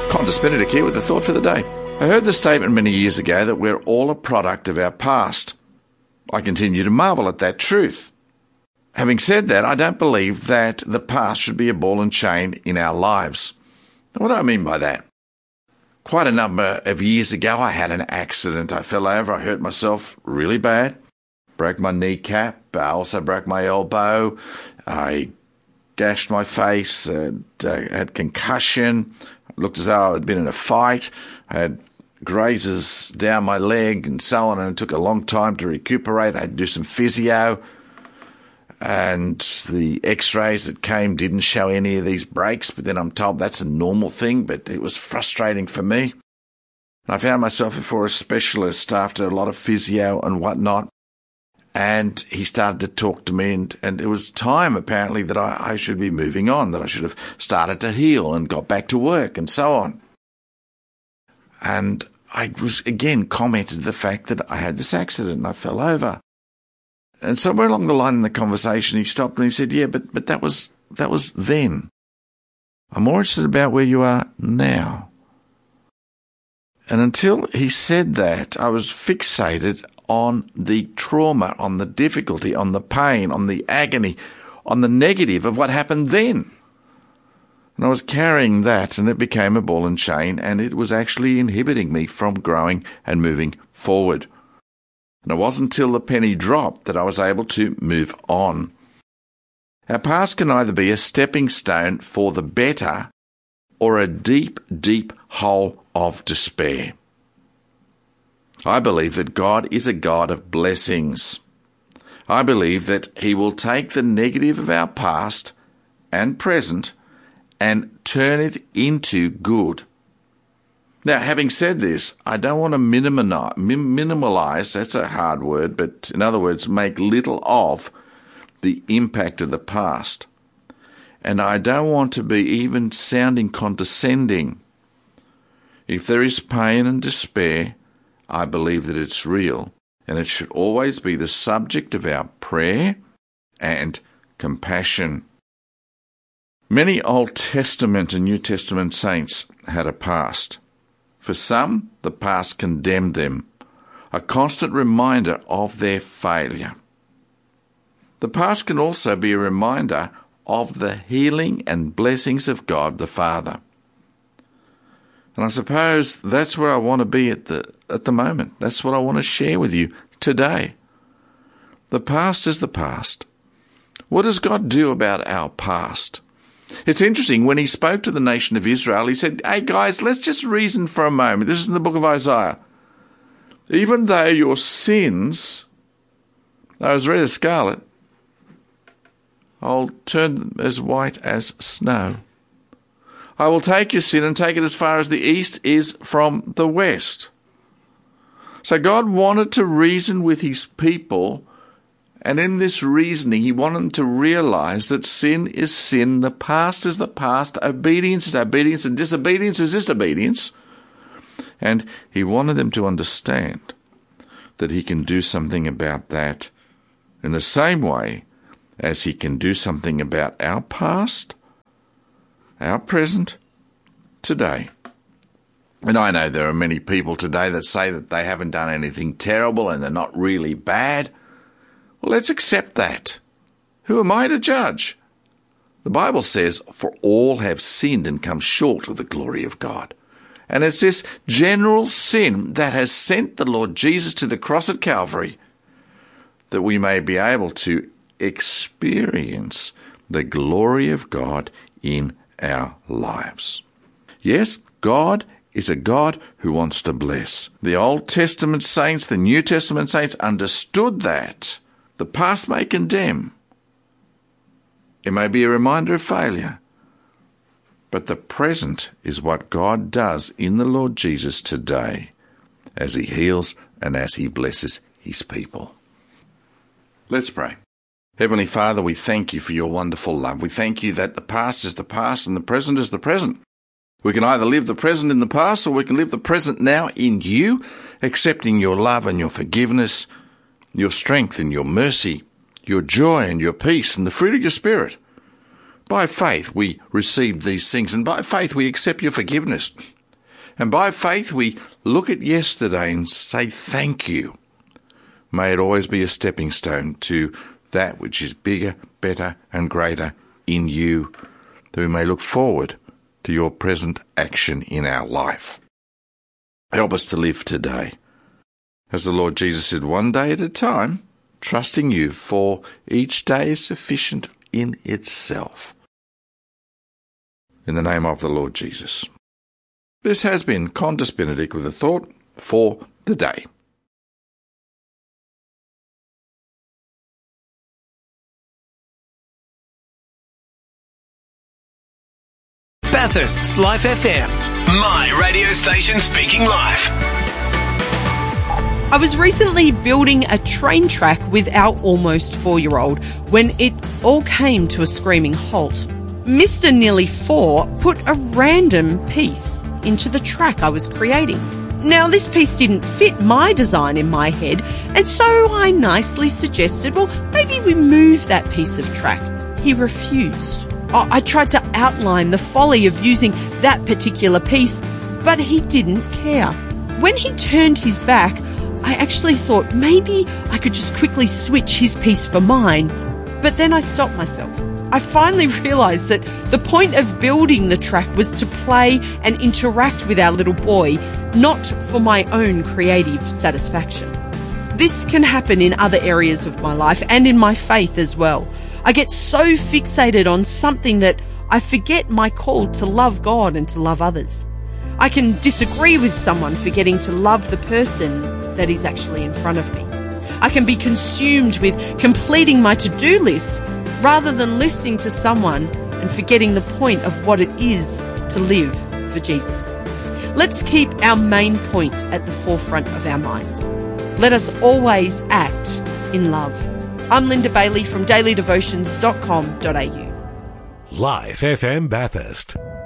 Qantas Benedict here with a thought for the day. I heard the statement many years ago that we're all a product of our past. I continue to marvel at that truth. Having said that, I don't believe that the past should be a ball and chain in our lives. What do I mean by that? Quite a number of years ago, I had an accident. I fell over, I hurt myself really bad, broke my kneecap, I also broke my elbow, I gashed my face, had concussion, looked as though I had been in a fight, I had grazes down my leg and so on, and it took a long time to recuperate. I had to do some physio, and the x-rays that came didn't show any of these breaks, but then I'm told that's a normal thing, but it was frustrating for me. And I found myself before a specialist after a lot of physio and whatnot, and he started to talk to me, and it was time apparently that I should be moving on, that I should have started to heal and got back to work and so on. And I was again commented the fact that I had this accident and I fell over. And somewhere along the line in the conversation, he stopped and he said, yeah, but that was then. I'm more interested about where you are now. And until he said that, I was fixated on the trauma, on the difficulty, on the pain, on the agony, on the negative of what happened then. And I was carrying that, and it became a ball and chain, and it was actually inhibiting me from growing and moving forward. And it wasn't until the penny dropped that I was able to move on. Our past can either be a stepping stone for the better or a deep, deep hole of despair. I believe that God is a God of blessings. I believe that He will take the negative of our past and present and turn it into good. Now, having said this, I don't want to minimalize, that's a hard word, but in other words, make little of the impact of the past. And I don't want to be even sounding condescending. If there is pain and despair, I believe that it's real, and it should always be the subject of our prayer and compassion. Many Old Testament and New Testament saints had a past. For some, the past condemned them, a constant reminder of their failure. The past can also be a reminder of the healing and blessings of God the Father. And I suppose that's where I want to be at the moment. That's what I want to share with you today. The past is the past. What does God do about our past? It's interesting, when He spoke to the nation of Israel, He said, hey guys, let's just reason for a moment. This is in the book of Isaiah. Even though your sins are as red as scarlet, I'll turn them as white as snow. I will take your sin and take it as far as the east is from the west. So God wanted to reason with His people, and in this reasoning, He wanted them to realize that sin is sin, the past is the past, obedience is obedience, and disobedience is disobedience. And He wanted them to understand that He can do something about that in the same way as He can do something about our past, our present, today. And I know there are many people today that say that they haven't done anything terrible and they're not really bad. Well, let's accept that. Who am I to judge? The Bible says, for all have sinned and come short of the glory of God. And it's this general sin that has sent the Lord Jesus to the cross at Calvary that we may be able to experience the glory of God in our lives. Yes, God is a God who wants to bless. The Old Testament saints, the New Testament saints understood that. The past may condemn. It may be a reminder of failure. But the present is what God does in the Lord Jesus today as He heals and as He blesses His people. Let's pray. Heavenly Father, we thank You for Your wonderful love. We thank You that the past is the past and the present is the present. We can either live the present in the past or we can live the present now in You, accepting Your love and Your forgiveness, Your strength and Your mercy, Your joy and Your peace and the fruit of Your Spirit. By faith we receive these things, and by faith we accept Your forgiveness. And by faith, we look at yesterday and say thank you. May it always be a stepping stone to that which is bigger, better, and greater in you, that we may look forward to your present action in our life. Help us to live today, as the Lord Jesus said, one day at a time, trusting you, for each day is sufficient in itself. In the name of the Lord Jesus. This has been Condis Benedict with a thought for the day. Bathurst's Life FM, my radio station speaking life. I was recently building a train track with our almost 4-year-old when it all came to a screaming halt. Mr. Nearly 4 put a random piece into the track I was creating. Now, this piece didn't fit my design in my head, and so I nicely suggested, well, maybe we move that piece of track. He refused. I tried to outline the folly of using that particular piece, but he didn't care. When he turned his back, I actually thought maybe I could just quickly switch his piece for mine, but then I stopped myself. I finally realised that the point of building the track was to play and interact with our little boy, not for my own creative satisfaction. This can happen in other areas of my life and in my faith as well. I get so fixated on something that I forget my call to love God and to love others. I can disagree with someone forgetting to love the person that is actually in front of me. I can be consumed with completing my to-do list rather than listening to someone and forgetting the point of what it is to live for Jesus. Let's keep our main point at the forefront of our minds. Let us always act in love. I'm Linda Bailey from dailydevotions.com.au. Life FM Bathurst.